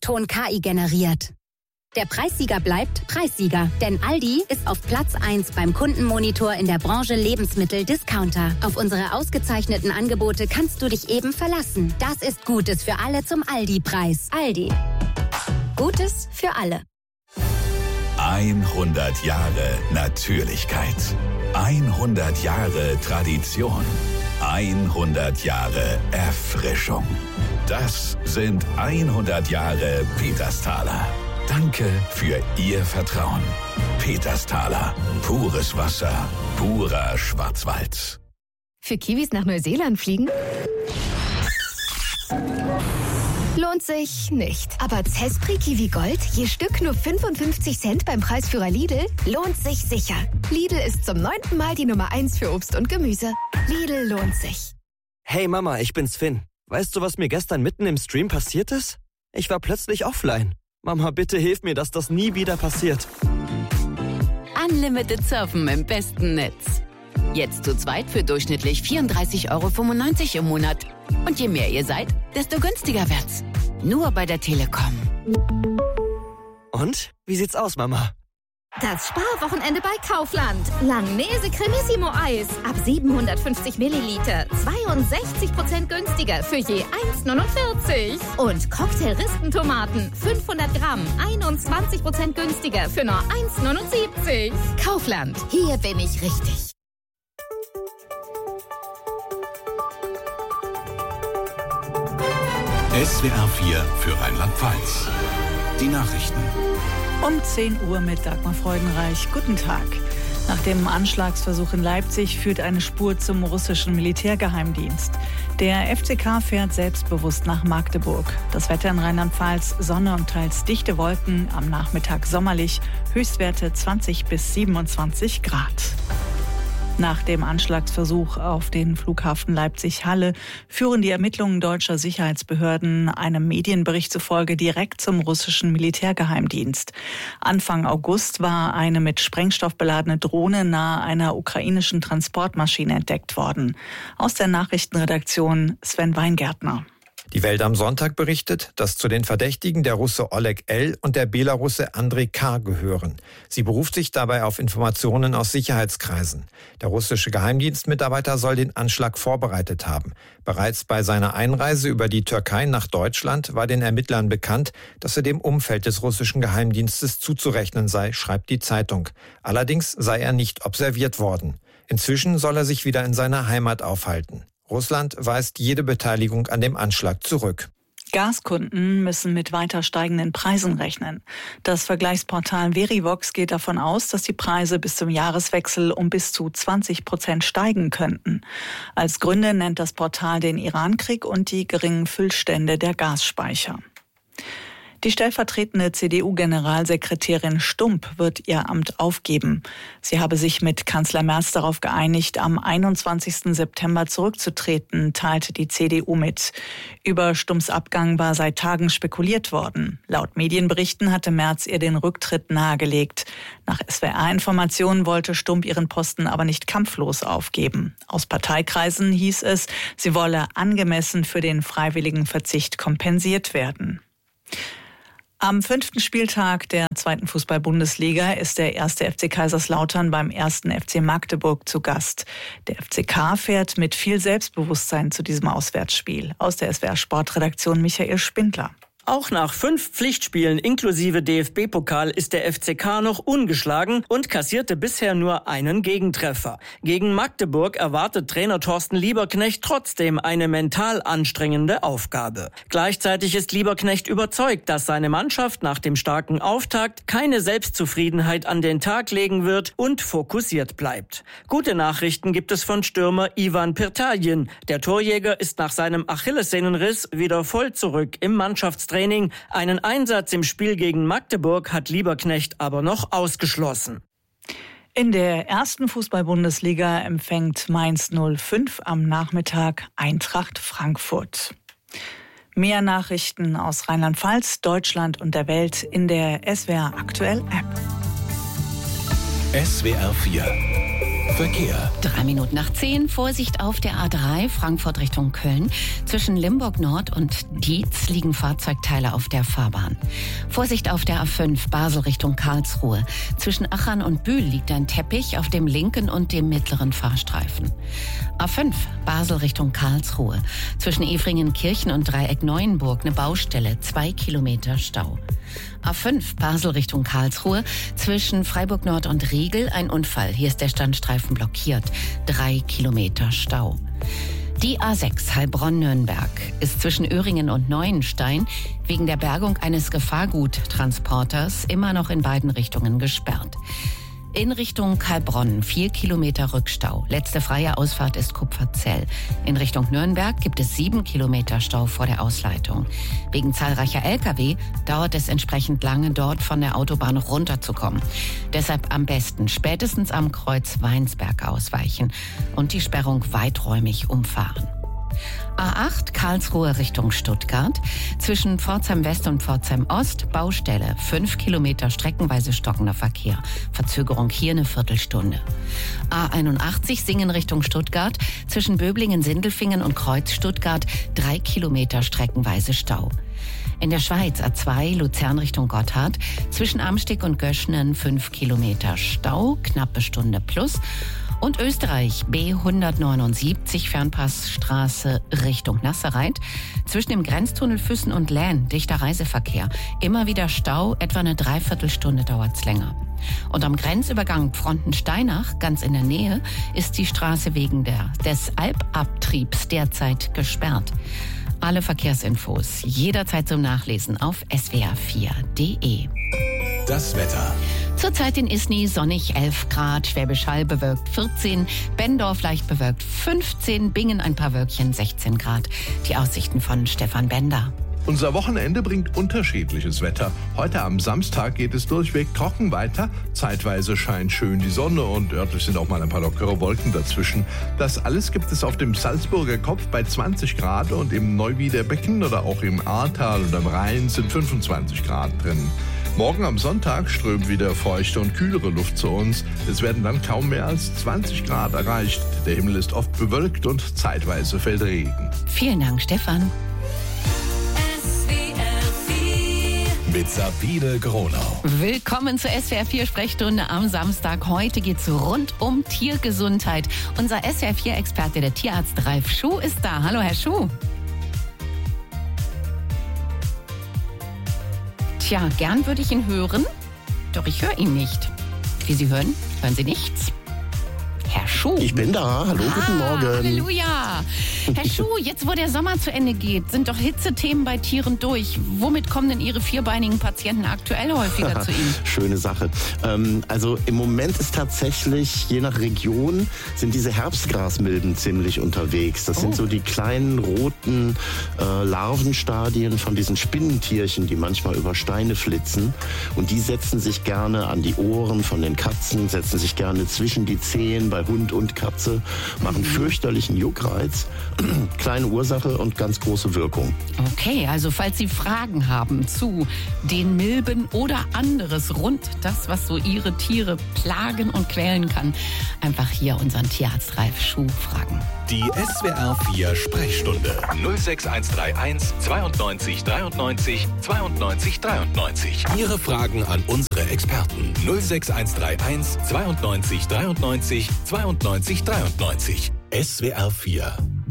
Ton KI generiert. Der Preissieger bleibt Preissieger, denn Aldi ist auf Platz 1 beim Kundenmonitor in der Branche Lebensmittel-Discounter. Auf unsere ausgezeichneten Angebote kannst du dich eben verlassen. Das ist Gutes für alle zum Aldi-Preis. Aldi. Gutes für alle. 100 Jahre Natürlichkeit. 100 Jahre Tradition. 100 Jahre Erfrischung. Das sind 100 Jahre Petersthaler. Danke für Ihr Vertrauen. Petersthaler. Pures Wasser. Purer Schwarzwald. Für Kiwis nach Neuseeland fliegen? Lohnt sich nicht. Aber Zespri Kiwi Gold, je Stück nur 55 Cent beim Preisführer Lidl, lohnt sich sicher. Lidl ist zum 9. Mal die Nummer 1 für Obst und Gemüse. Lidl lohnt sich. Hey Mama, ich bin's Finn. Weißt du, was mir gestern mitten im Stream passiert ist? Ich war plötzlich offline. Mama, bitte hilf mir, dass das nie wieder passiert. Unlimited Surfen im besten Netz. Jetzt zu zweit für durchschnittlich 34,95 € im Monat. Und je mehr ihr seid, desto günstiger wird's. Nur bei der Telekom. Und? Wie sieht's aus, Mama? Das Sparwochenende bei Kaufland. Langnese Cremissimo Eis ab 750 Milliliter. 62% günstiger für je 1,49. Und Cocktail-Rispentomaten 500 Gramm. 21% günstiger für nur 1,79. Kaufland. Hier bin ich richtig. SWR 4 für Rheinland-Pfalz. Die Nachrichten. Um 10 Uhr mit Dagmar Freudenreich. Guten Tag. Nach dem Anschlagsversuch in Leipzig führt eine Spur zum russischen Militärgeheimdienst. Der FCK fährt selbstbewusst nach Magdeburg. Das Wetter in Rheinland-Pfalz: Sonne und teils dichte Wolken, am Nachmittag sommerlich, Höchstwerte 20 bis 27 Grad. Nach dem Anschlagsversuch auf den Flughafen Leipzig-Halle führen die Ermittlungen deutscher Sicherheitsbehörden einem Medienbericht zufolge direkt zum russischen Militärgeheimdienst. Anfang August war eine mit Sprengstoff beladene Drohne nahe einer ukrainischen Transportmaschine entdeckt worden. Aus der Nachrichtenredaktion Sven Weingärtner. Die Welt am Sonntag berichtet, dass zu den Verdächtigen der Russe Oleg L. und der Belarusse Andrei K. gehören. Sie beruft sich dabei auf Informationen aus Sicherheitskreisen. Der russische Geheimdienstmitarbeiter soll den Anschlag vorbereitet haben. Bereits bei seiner Einreise über die Türkei nach Deutschland war den Ermittlern bekannt, dass er dem Umfeld des russischen Geheimdienstes zuzurechnen sei, schreibt die Zeitung. Allerdings sei er nicht observiert worden. Inzwischen soll er sich wieder in seiner Heimat aufhalten. Russland weist jede Beteiligung an dem Anschlag zurück. Gaskunden müssen mit weiter steigenden Preisen rechnen. Das Vergleichsportal Verivox geht davon aus, dass die Preise bis zum Jahreswechsel um bis zu 20% steigen könnten. Als Gründe nennt das Portal den Irankrieg und die geringen Füllstände der Gasspeicher. Die stellvertretende CDU-Generalsekretärin Stump wird ihr Amt aufgeben. Sie habe sich mit Kanzler Merz darauf geeinigt, am 21. September zurückzutreten, teilte die CDU mit. Über Stumps Abgang war seit Tagen spekuliert worden. Laut Medienberichten hatte Merz ihr den Rücktritt nahegelegt. Nach SWR-Informationen wollte Stump ihren Posten aber nicht kampflos aufgeben. Aus Parteikreisen hieß es, sie wolle angemessen für den freiwilligen Verzicht kompensiert werden. Am 5. Spieltag der 2. Fußball-Bundesliga ist der 1. FC Kaiserslautern beim 1. FC Magdeburg zu Gast. Der FCK fährt mit viel Selbstbewusstsein zu diesem Auswärtsspiel. Aus der SWR-Sportredaktion Michael Spindler. Auch nach 5 Pflichtspielen inklusive DFB-Pokal ist der FCK noch ungeschlagen und kassierte bisher nur einen Gegentreffer. Gegen Magdeburg erwartet Trainer Thorsten Lieberknecht trotzdem eine mental anstrengende Aufgabe. Gleichzeitig ist Lieberknecht überzeugt, dass seine Mannschaft nach dem starken Auftakt keine Selbstzufriedenheit an den Tag legen wird und fokussiert bleibt. Gute Nachrichten gibt es von Stürmer Ivan Pirtaljen. Der Torjäger ist nach seinem Achillessehnenriss wieder voll zurück im Mannschaftstraining. Einen Einsatz im Spiel gegen Magdeburg hat Lieberknecht aber noch ausgeschlossen. In der 1. Fußball-Bundesliga empfängt Mainz 05 am Nachmittag Eintracht Frankfurt. Mehr Nachrichten aus Rheinland-Pfalz, Deutschland und der Welt in der SWR Aktuell App. SWR 4 Verkehr. 9:03. Vorsicht auf der A3 Frankfurt Richtung Köln. Zwischen Limburg Nord und Dietz liegen Fahrzeugteile auf der Fahrbahn. Vorsicht auf der A5 Basel Richtung Karlsruhe. Zwischen Achern und Bühl liegt ein Teppich auf dem linken und dem mittleren Fahrstreifen. A5 Basel Richtung Karlsruhe. Zwischen Efringenkirchen und Dreieck-Neuenburg eine Baustelle, 2 Kilometer Stau. A5 Basel Richtung Karlsruhe. Zwischen Freiburg Nord und Riegel ein Unfall. Hier ist der Standstreifen blockiert. 3 Kilometer Stau. Die A6 Heilbronn-Nürnberg ist zwischen Öhringen und Neuenstein wegen der Bergung eines Gefahrguttransporters immer noch in beiden Richtungen gesperrt. In Richtung Heilbronn 4 Kilometer Rückstau. Letzte freie Ausfahrt ist Kupferzell. In Richtung Nürnberg gibt es 7 Kilometer Stau vor der Ausleitung. Wegen zahlreicher Lkw dauert es entsprechend lange, dort von der Autobahn runterzukommen. Deshalb am besten spätestens am Kreuz Weinsberg ausweichen und die Sperrung weiträumig umfahren. A8 Karlsruhe Richtung Stuttgart. Zwischen Pforzheim West und Pforzheim Ost Baustelle. 5 Kilometer streckenweise stockender Verkehr. Verzögerung hier eine Viertelstunde. A81 Singen Richtung Stuttgart. Zwischen Böblingen-Sindelfingen und Kreuz Stuttgart 3 Kilometer streckenweise Stau. In der Schweiz A2 Luzern Richtung Gotthard. Zwischen Amsteg und Göschnen 5 Kilometer Stau. Knappe Stunde plus. Und Österreich B179 Fernpassstraße Richtung Nasserreit. Zwischen dem Grenztunnel Füssen und Lähn dichter Reiseverkehr. Immer wieder Stau, etwa eine Dreiviertelstunde dauert's länger. Und am Grenzübergang Fronten-Steinach, ganz in der Nähe, ist die Straße wegen des Albabtriebs derzeit gesperrt. Alle Verkehrsinfos jederzeit zum Nachlesen auf swr4.de. Das Wetter. Zurzeit in Isny sonnig 11 Grad, Schwäbisch Hall bewölkt 14, Benndorf leicht bewölkt 15, Bingen ein paar Wölkchen 16 Grad. Die Aussichten von Stefan Bender. Unser Wochenende bringt unterschiedliches Wetter. Heute am Samstag geht es durchweg trocken weiter. Zeitweise scheint schön die Sonne und örtlich sind auch mal ein paar lockere Wolken dazwischen. Das alles gibt es auf dem Salzburger Kopf bei 20 Grad und im Neuwieder Becken oder auch im Ahrtal und am Rhein sind 25 Grad drin. Morgen am Sonntag strömt wieder feuchte und kühlere Luft zu uns. Es werden dann kaum mehr als 20 Grad erreicht. Der Himmel ist oft bewölkt und zeitweise fällt Regen. Vielen Dank, Stefan. Mit Sabine Gronau. Willkommen zur SWR4-Sprechstunde am Samstag. Heute geht's rund um Tiergesundheit. Unser SWR4-Experte, der Tierarzt Ralf Schuh, ist da. Hallo, Herr Schuh. Tja, gern würde ich ihn hören, doch ich höre ihn nicht. Wie Sie hören, hören Sie nichts. Herr Schuh. Ich bin da. Hallo, guten Morgen. Halleluja. Herr Schuh, jetzt wo der Sommer zu Ende geht, sind doch Hitzethemen bei Tieren durch. Womit kommen denn Ihre vierbeinigen Patienten aktuell häufiger zu Ihnen? Schöne Sache. Also im Moment ist tatsächlich, je nach Region, sind diese Herbstgrasmilben ziemlich unterwegs. Das sind so die kleinen roten Larvenstadien von diesen Spinnentierchen, die manchmal über Steine flitzen. Und die setzen sich gerne an die Ohren von den Katzen, setzen sich gerne zwischen die Zehen bei Hund und Katze, machen fürchterlichen Juckreiz. Kleine Ursache und ganz große Wirkung. Okay, also falls Sie Fragen haben zu den Milben oder anderes rund das, was so Ihre Tiere plagen und quälen kann, einfach hier unseren Tierarzt Ralf Schuh fragen. Die SWR4 Sprechstunde 06131 92 93 92 93. Ihre Fragen an unsere Experten 06131 92 93 92 93. SWR4